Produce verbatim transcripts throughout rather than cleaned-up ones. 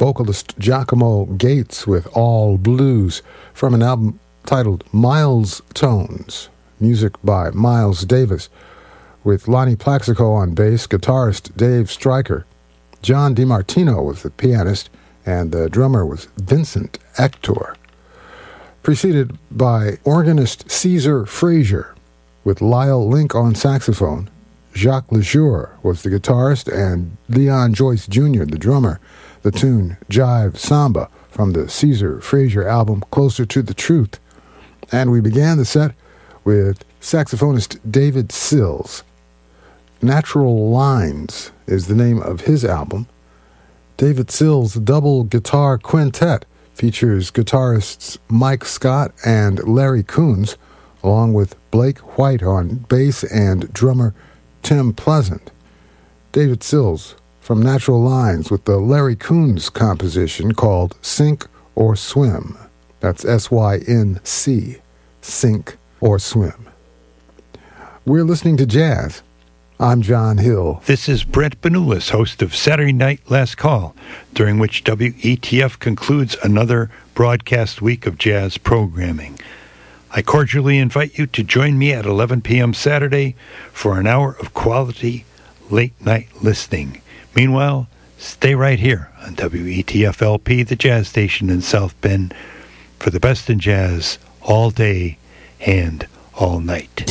vocalist Giacomo Gates with All Blues from an album titled Miles Tones, music by Miles Davis, with Lonnie Plaxico on bass, guitarist Dave Stryker. John DiMartino was the pianist, and the drummer was Vincent Ector. Preceded by organist Caesar Frazier, with Lyle Link on saxophone. Jacques Lejour was the guitarist, and Leon Joyce Junior the drummer. The tune Jive Samba from the Caesar Frazier album Closer to the Truth. And we began the set with saxophonist David Sills. Natural Lines is the name of his album. David Sills' double guitar quintet features guitarists Mike Scott and Larry Coons, along with Blake White on bass and drummer Tim Pleasant. David Sills from Natural Lines with the Larry Coons composition called Sink or Swim. That's S Y N C, Sink or Swim. We're listening to jazz. I'm John Hill. This is Brent Benulis, host of Saturday Night Last Call, during which W E T F concludes another broadcast week of jazz programming. I cordially invite you to join me at eleven p.m. Saturday for an hour of quality late-night listening. Meanwhile, stay right here on W E T F L P, the jazz station in South Bend, for the best in jazz all day and all night.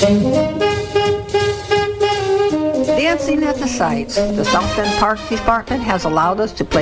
Dancing at the sites, the South Bend Park Department has allowed us to play